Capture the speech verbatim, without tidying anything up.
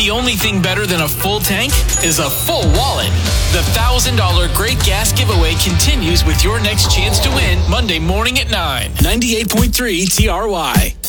The only thing better than a full tank is a full wallet. The one thousand dollars Great Gas Giveaway continues with your next chance to win Monday morning at nine. ninety-eight point three T R Y.